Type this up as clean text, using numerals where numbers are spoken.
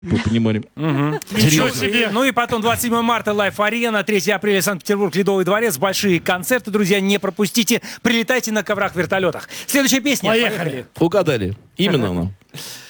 Вы понимали? Ничего себе. Ну и потом 27 марта Лайф Арена, 3 апреля Санкт-Петербург, Ледовый дворец. Большие концерты, друзья, не пропустите. Прилетайте на коврах-вертолетах. Следующая песня. Поехали. Угадали. Именно она.